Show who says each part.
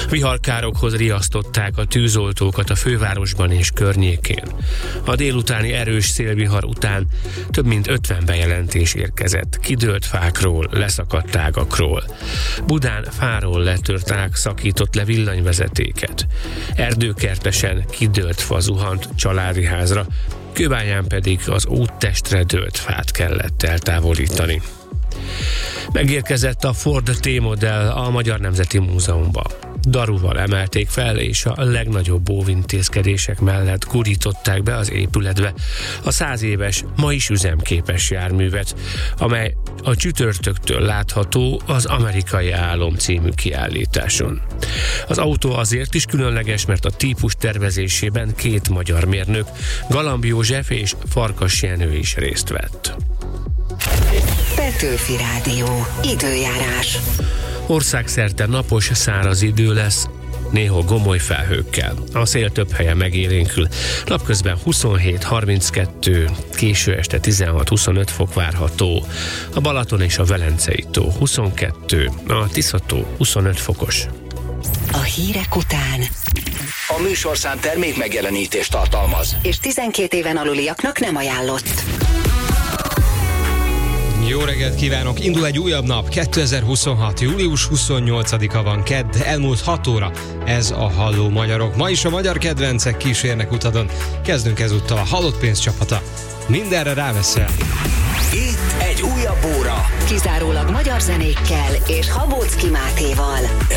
Speaker 1: Viharkárokhoz riasztották a tűzoltókat a fővárosban és környékén. A délutáni erős szélvihar után több mint 50 bejelentés érkezett, kidőlt fákról, leszakadt ágakról. Budán fáról letört ág szakított le villanyvezetéket. Erdőkertesen kidőlt fa zuhant családi házra, Kőbányán pedig az úttestre dőlt fát kellett eltávolítani. Megérkezett a Ford T-modell a Magyar Nemzeti Múzeumba. Daruval emelték fel, és a legnagyobb óvintézkedések mellett gurították be az épületbe a 100 éves, ma is üzemképes járművet, amely a csütörtöktől látható az Amerikai Álom című kiállításon. Az autó azért is különleges, mert a típus tervezésében 2 magyar mérnök, Galamb József és Farkas Jenő is részt vett.
Speaker 2: Petőfi Rádió. Időjárás.
Speaker 1: Országszerte napos, száraz idő lesz, néhol gomoly felhőkkel. A szél több helyen megélénkül. Napközben 27-32, késő este 16-25 fok várható. A Balaton és a Velencei tó 22, a Tisza-tó 25 fokos.
Speaker 2: A hírek után
Speaker 3: A műsorszám termék megjelenítést tartalmaz.
Speaker 2: és 12 éven aluliaknak nem ajánlott.
Speaker 4: Jó reggelt kívánok! Indul egy újabb nap, 2026. július 28-a van, kedd, elmúlt 6 óra. Ez a Halló Magyarok. Ma is a magyar kedvencek kísérnek utadon. Kezdünk ezúttal a Halott Pénz csapata. Mindenre ráveszel.
Speaker 3: Itt egy újabb óra.
Speaker 2: Kizárólag magyar zenékkel és Habóczky Mátéval.